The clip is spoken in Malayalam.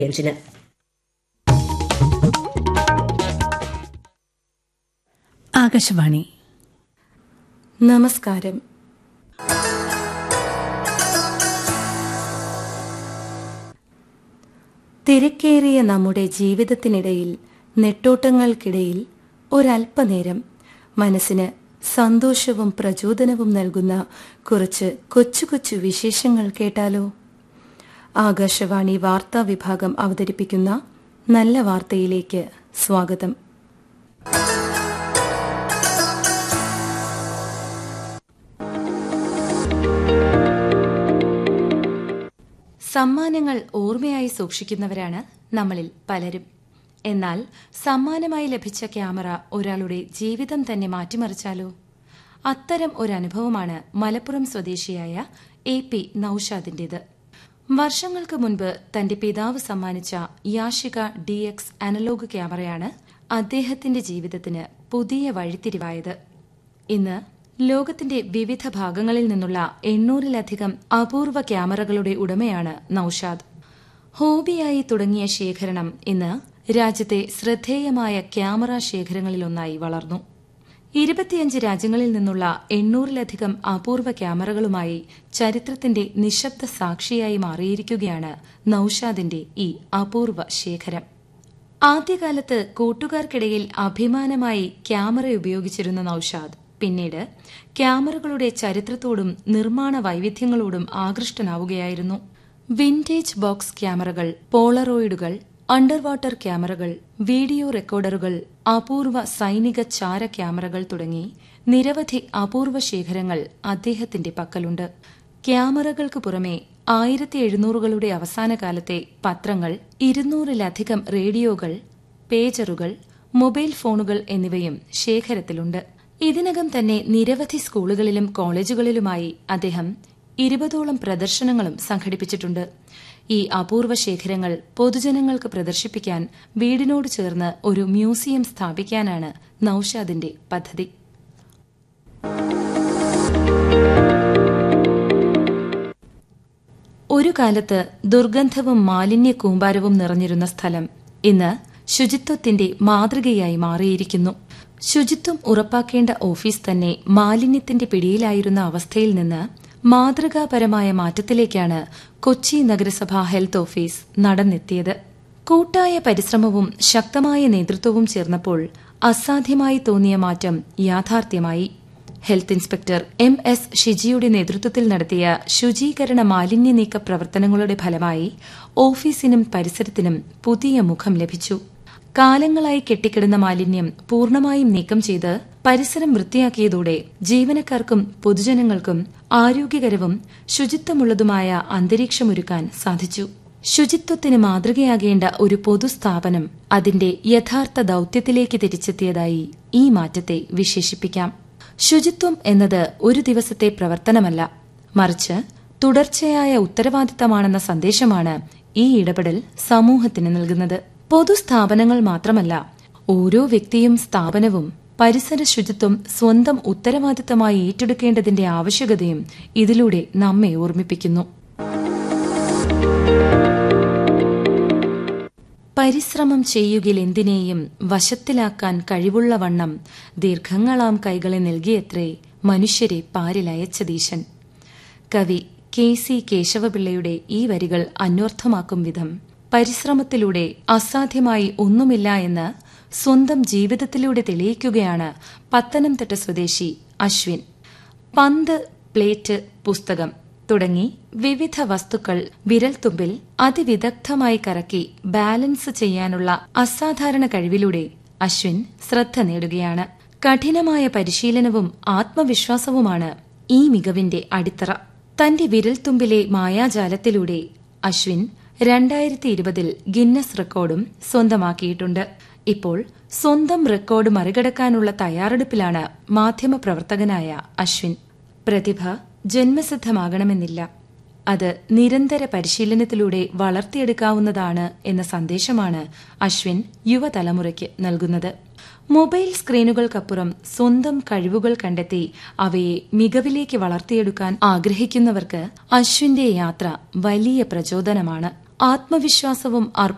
5-ന്. ആകാശവാണി. നമസ്കാരം. തിരക്കേറിയ നമ്മുടെ ജീവിതത്തിനിടയിൽ, നെട്ടോട്ടങ്ങൾക്കിടയിൽ ഒരല്പനേരം മനസ്സിന് സന്തോഷവും പ്രചോദനവും നൽകുന്ന കുറച്ച് കൊച്ചു കൊച്ചു വിശേഷങ്ങൾ കേട്ടാലോ? ആകാശവാണി വാർത്താ വിഭാഗം അവതരിപ്പിക്കുന്ന നല്ല വാർത്തയിലേക്ക് സ്വാഗതം. സമ്മാനങ്ങൾ ഓർമ്മയായി സൂക്ഷിക്കുന്നവരാണ് നമ്മളിൽ പലരും. എന്നാൽ സമ്മാനമായി ലഭിച്ച ക്യാമറ ഒരാളുടെ ജീവിതം തന്നെ മാറ്റിമറിച്ചാലോ? അത്തരം ഒരനുഭവമാണ് മലപ്പുറം സ്വദേശിയായ AP നൌഷാദിന്റേത്. വർഷങ്ങൾക്ക് മുൻപ് തന്റെ പിതാവ് സമ്മാനിച്ച യാഷിക DX അനലോഗ് ക്യാമറയാണ് അദ്ദേഹത്തിന്റെ ജീവിതത്തിന് പുതിയ വഴിത്തിരിവായത്. ഇന്ന് ലോകത്തിന്റെ വിവിധ ഭാഗങ്ങളിൽ നിന്നുള്ള 800-ലധികം അപൂർവ ക്യാമറകളുടെ ഉടമയാണ് നൌഷാദ്. ഹോബിയായി തുടങ്ങിയ ശേഖരണം ഇന്ന് രാജ്യത്തെ ശ്രദ്ധേയമായ ക്യാമറ ശേഖരങ്ങളിലൊന്നായി വളർന്നു. 25 രാജ്യങ്ങളിൽ നിന്നുള്ള 800-ലധികം അപൂർവ ക്യാമറകളുമായി ചരിത്രത്തിന്റെ നിശബ്ദ സാക്ഷിയായി മാറിയിരിക്കുകയാണ് നൌഷാദിന്റെ ഈ അപൂർവ ശേഖരം. ആദ്യകാലത്ത് കൂട്ടുകാർക്കിടയിൽ അഭിമാനമായി ക്യാമറ ഉപയോഗിച്ചിരുന്ന നൌഷാദ് പിന്നീട് ക്യാമറകളുടെ ചരിത്രത്തോടും നിർമ്മാണ വൈവിധ്യങ്ങളോടും ആകൃഷ്ടനാവുകയായിരുന്നു. വിന്റേജ് ബോക്സ് ക്യാമറകൾ, പോളറോയിഡുകൾ, അണ്ടർ വാട്ടർ ക്യാമറകൾ, വീഡിയോ റെക്കോർഡറുകൾ, അപൂർവ സൈനിക ചാര ക്യാമറകൾ തുടങ്ങി നിരവധി അപൂർവ ശേഖരങ്ങൾ അദ്ദേഹത്തിന്റെ പക്കലുണ്ട്. ക്യാമറകൾക്ക് പുറമെ 1700കളുടെ അവസാന കാലത്തെ പത്രങ്ങൾ, 200-ലധികം റേഡിയോകൾ, പേജറുകൾ, മൊബൈൽ ഫോണുകൾ എന്നിവയും ശേഖരത്തിലുണ്ട്. ഇതിനകം തന്നെ നിരവധി സ്കൂളുകളിലും കോളേജുകളിലുമായി അദ്ദേഹം 20ഓളം പ്രദർശനങ്ങളും സംഘടിപ്പിച്ചിട്ടുണ്ട്. ഈ അപൂർവ ശേഖരങ്ങൾ പൊതുജനങ്ങൾക്ക് പ്രദർശിപ്പിക്കാൻ വീടിനോട് ചേർന്ന് ഒരു മ്യൂസിയം സ്ഥാപിക്കാനാണ് നൌഷാദിന്റെ പദ്ധതി. ഒരു കാലത്ത് ദുർഗന്ധവും മാലിന്യ കൂമ്പാരവും നിറഞ്ഞിരുന്ന സ്ഥലം ഇന്ന് ശുചിത്വത്തിന്റെ മാതൃകയായി മാറിയിരിക്കുന്നു. ശുചിത്വം ഉറപ്പാക്കേണ്ട ഓഫീസ് തന്നെ മാലിന്യത്തിന്റെ പിടിയിലായിരുന്ന അവസ്ഥയിൽ നിന്ന് മാതൃകാപരമായ മാറ്റത്തിലേക്കാണ് കൊച്ചി നഗരസഭ ഹെൽത്ത് ഓഫീസ് നടന്നെത്തിയത്. കൂട്ടായ പരിശ്രമവും ശക്തമായ നേതൃത്വവും ചേർന്നപ്പോൾ അസാധ്യമായി തോന്നിയ മാറ്റം യാഥാർത്ഥ്യമായി. ഹെൽത്ത് ഇൻസ്പെക്ടർ MS ഷിജിയുടെ നേതൃത്വത്തിൽ നടത്തിയ ശുചീകരണ മാലിന്യ നീക്ക പ്രവർത്തനങ്ങളുടെ ഫലമായി ഓഫീസിനും പരിസരത്തിനും പുതിയ മുഖം ലഭിച്ചു. കാലങ്ങളായി കെട്ടിക്കിടന്ന മാലിന്യം പൂർണ്ണമായും നീക്കം ചെയ്ത് പരിസരം വൃത്തിയാക്കിയതോടെ ജീവനക്കാർക്കും പൊതുജനങ്ങൾക്കും ആരോഗ്യകരവും ശുചിത്വമുള്ളതുമായ അന്തരീക്ഷമൊരുക്കാൻ സാധിച്ചു. ശുചിത്വത്തിന് മാതൃകയാകേണ്ട ഒരു പൊതുസ്ഥാപനം അതിന്റെ യഥാർത്ഥ ദൌത്യത്തിലേക്ക് തിരിച്ചെത്തിയതായി ഈ മാറ്റത്തെ വിശേഷിപ്പിക്കാം. ശുചിത്വം എന്നത് ഒരു ദിവസത്തെ പ്രവർത്തനമല്ല, മറിച്ച് തുടർച്ചയായ ഉത്തരവാദിത്തമാണെന്ന സന്ദേശമാണ് ഈ ഇടപെടൽ സമൂഹത്തിന് നൽകുന്നത്. പൊതുസ്ഥാപനങ്ങൾ മാത്രമല്ല, ഓരോ വ്യക്തിയും സ്ഥാപനവും പരിസര ശുചിത്വം സ്വന്തം ഉത്തരവാദിത്തമായി ഏറ്റെടുക്കേണ്ടതിന്റെ ആവശ്യകതയും ഇതിലൂടെ നമ്മെ ഓർമ്മിപ്പിക്കുന്നു. പരിശ്രമം ചെയ്യുകിലെന്തിനേയും വശത്തിലാക്കാൻ കഴിവുള്ള വണ്ണം ദീർഘങ്ങളാം കൈകളെ നൽകിയത്രേ മനുഷ്യരെ പാരിലയച്ചതീശൻ. കവി KC കേശവപിള്ളയുടെ ഈ വരികൾ അന്വർത്ഥമാക്കും വിധം പരിശ്രമത്തിലൂടെ അസാധ്യമായി ഒന്നുമില്ല എന്ന് സ്വന്തം ജീവിതത്തിലൂടെ തെളിയിക്കുകയാണ് പത്തനംതിട്ട സ്വദേശി അശ്വിൻ. പന്ത്, പ്ലേറ്റ്, പുസ്തകം തുടങ്ങി വിവിധ വസ്തുക്കൾ വിരൽത്തുമ്പിൽ അതിവിദഗ്ധമായി കറക്കി ബാലൻസ് ചെയ്യാനുള്ള അസാധാരണ കഴിവിലൂടെ അശ്വിൻ ശ്രദ്ധ നേടുകയാണ്. കഠിനമായ പരിശീലനവും ആത്മവിശ്വാസവുമാണ് ഈ മികവിന്റെ അടിത്തറ. തന്റെ വിരൽത്തുമ്പിലെ മായാജാലത്തിലൂടെ അശ്വിൻ 2020 ഗിന്നസ് റെക്കോർഡും സ്വന്തമാക്കിയിട്ടുണ്ട്. ഇപ്പോൾ സ്വന്തം റെക്കോർഡ് മറികടക്കാനുള്ള തയ്യാറെടുപ്പിലാണ് മാധ്യമപ്രവർത്തകനായ അശ്വിൻ. പ്രതിഭ ജന്മസിദ്ധമാകണമെന്നില്ല, അത് നിരന്തര പരിശീലനത്തിലൂടെ വളർത്തിയെടുക്കാവുന്നതാണ് എന്ന സന്ദേശമാണ് അശ്വിൻ യുവതലമുറയ്ക്ക് നൽകുന്നത്. മൊബൈൽ സ്ക്രീനുകൾക്കപ്പുറം സ്വന്തം കഴിവുകൾ കണ്ടെത്തി അവയെ മികവിലേക്ക് വളർത്തിയെടുക്കാൻ ആഗ്രഹിക്കുന്നവർക്ക് അശ്വിന്റെ യാത്ര വലിയ പ്രചോദനമാണ്. ആത്മവിശ്വാസവും